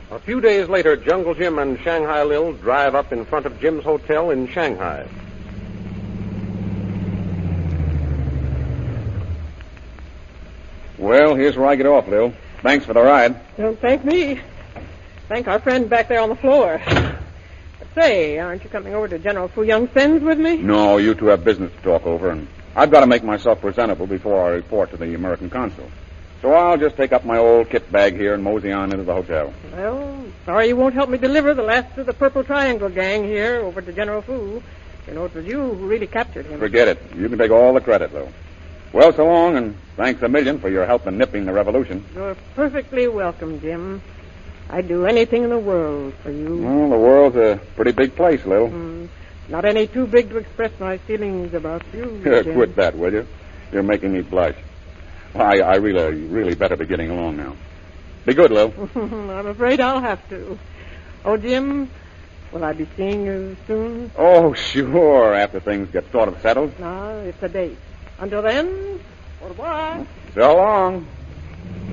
A few days later, Jungle Jim and Shanghai Lil drive up in front of Jim's hotel in Shanghai. Well, here's where I get off, Lil. Thanks for the ride. Don't thank me. Thank our friend back there on the floor. But say, aren't you coming over to General Fu Young Sen's with me? No, you two have business to talk over, and I've got to make myself presentable before I report to the American consul. So I'll just take up my old kit bag here and mosey on into the hotel. Well, sorry you won't help me deliver the last of the Purple Triangle gang here over to General Fu. You know, it was you who really captured him. Forget it. You can take all the credit, Lil. Well, so long, and thanks a million for your help in nipping the revolution. You're perfectly welcome, Jim. I'd do anything in the world for you. Well, the world's a pretty big place, Lil. Not any too big to express my feelings about you, Jim. Quit that, will you? You're making me blush. I really better be getting along now. Be good, Lil. I'm afraid I'll have to. Oh, Jim, will I be seeing you soon? Oh, sure, after things get sort of settled. No, it's a date. Until then, au revoir. So long.